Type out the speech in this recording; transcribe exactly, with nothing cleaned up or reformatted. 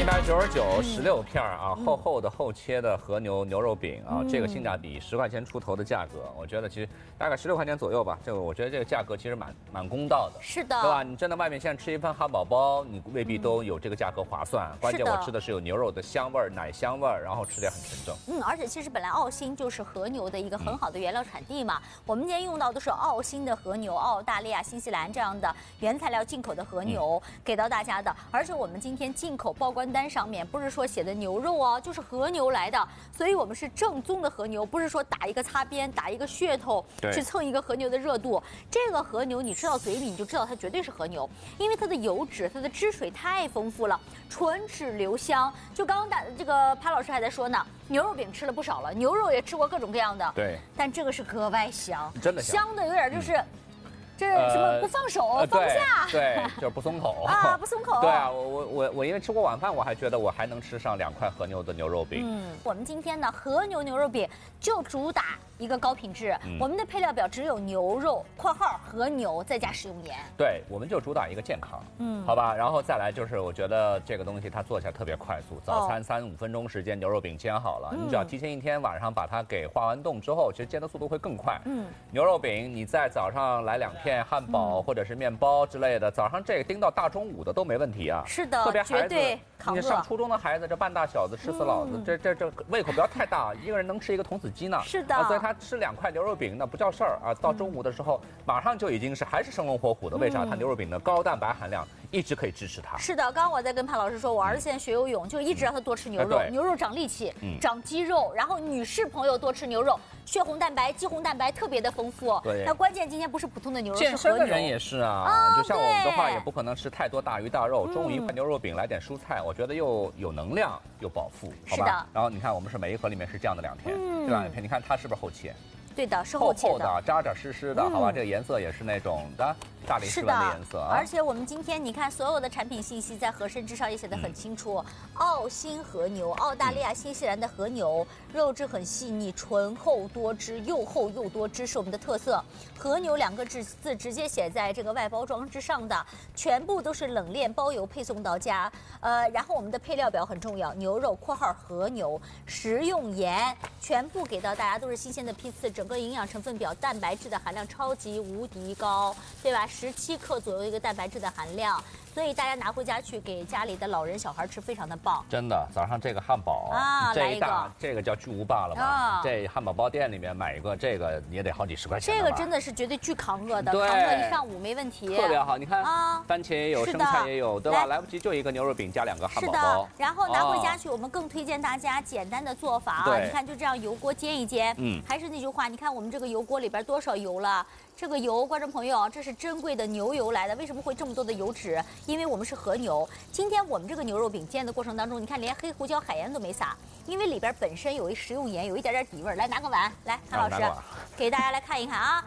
百九十九，十六片啊，厚厚的厚切的和牛牛肉饼啊，这个性价比十块钱出头的价格，我觉得其实大概十六块钱左右吧。这个我觉得这个价格其实蛮蛮公道的。 是的， 对吧？你真的外面现在吃一份汉堡包，你未必都有这个价格划算。关键我吃的是有牛肉的香味儿、奶香味儿，然后吃的也很纯正。 嗯，而且其实本来澳新就是和牛的一个很好的原料产地嘛，我们今天用到都是澳新的和牛、澳大利亚、新西兰这样的原材料进口的和牛给到大家的。而且我们今天进口报关单上面不是说写的牛肉哦，就是和牛来的，所以我们是正宗的和牛，不是说打一个擦边、打一个噱头去蹭一个和牛的热度。这个和牛你吃到嘴里你就知道它绝对是和牛，因为它的油脂、它的汁水太丰富了，纯脂留香。就刚刚大这个潘老师还在说呢，牛肉饼吃了不少了，牛肉也吃过各种各样的， 对， 但这个是格外香， 真的香， 香的有点就是。嗯这什么不放手、呃、放不下， 对，就是不松口啊，不松口。 对啊，我我我我因为吃过晚饭，我还觉得我还能吃上两块和牛的牛肉饼。 嗯，我们今天的和牛牛肉饼就主打一个高品质，嗯、我们的配料表只有牛肉（括号和牛）再加食用盐。 对，我们就主打一个健康，嗯，好吧。然后再来就是，我觉得这个东西它做起来特别快速，早餐三五分钟时间牛肉饼煎好了，嗯、你只要提前一天晚上把它给化完冻之后，其实煎的速度会更快。嗯，牛肉饼你在早上来两片汉堡。嗯或者是面包之类的，早上这个盯到大中午的都没问题啊。 是的， 特别孩子， 你上初中的孩子，这半大小子吃死老子，嗯、这这这胃口不要太大，一个人能吃一个童子鸡呢。 是的、 啊，所以他吃两块牛肉饼那不叫事儿啊。到中午的时候，嗯、马上就已经是还是生龙活虎的。为啥？它牛肉饼的高蛋白含量一直可以支持它。 是的，刚刚我在跟潘老师说，我儿子现在学游泳，就一直让他多吃牛肉， 嗯、 牛肉长力气， 嗯、 长肌肉。然后女士朋友多吃牛肉，血红蛋白、肌红蛋白特别的丰富。 对， 那关键今天不是普通的牛肉， 健身的人也是啊。 啊就像我们的话，也不可能吃太多大鱼大肉。中午一块牛肉饼，来点蔬菜，我觉得又有能量又饱腹，好吧？ 是的。 然后你看，我们是每一盒里面是这样的两片，这两片，你看它是不是厚切？ 对的，是厚切的， 厚厚的，扎扎实实的，好吧？这个颜色也是那种的大理石纹的颜色啊。 而且我们今天你看，所有的产品信息在盒身之上也写得很清楚。澳新和牛，澳大利亚、新西兰的和牛，肉质很细腻，醇厚多汁，又厚又多汁是我们的特色。和牛两个字字直接写在这个外包装之上的，全部都是冷链包邮配送到家。呃，然后我们的配料表很重要，牛肉（括号和牛），食用盐全部给到大家，都是新鲜的批次，整个营养成分表蛋白质的含量超级无敌高，对吧？十七克左右一个蛋白质的含量。所以大家拿回家去给家里的老人小孩吃，非常的棒。 真的，早上这个汉堡啊， 这一大这个叫巨无霸了吧？啊、这汉堡包店里面买一个这个也得好几十块钱。 这个真的是绝对巨扛饿的，扛饿一上午没问题。 特别好，你看啊，番茄也有，生菜也有，对吧？来不及就一个牛肉饼加两个汉堡包。 是的，然后拿回家去，我们更推荐大家简单的做法啊。你看就这样油锅煎一煎，嗯，还是那句话，你看我们这个油锅里边多少油了？这个油，观众朋友，这是珍贵的牛油来的，为什么会这么多的油脂？因为我们是和牛。今天我们这个牛肉饼煎的过程当中，你看连黑胡椒、海盐都没撒，因为里边本身有一食用盐，有一点点底味。来拿个碗，来，潘老师，给大家来看一看啊。